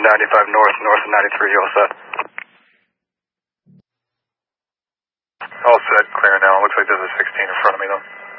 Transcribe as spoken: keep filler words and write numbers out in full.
ninety-five north, north of ninety-three, all set. All set, clear now. Looks like there's a sixteen in front of me though.